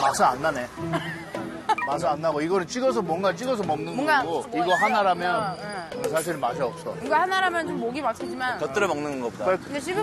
맛은 안 나네. 맛은 안 나고 이거는 뭔가 찍어서 먹는 거고 이거 하나라면 사실은 맛이 없어. 이거 하나라면 좀 목이 막히지만 곁들여 먹는 것보다. 근데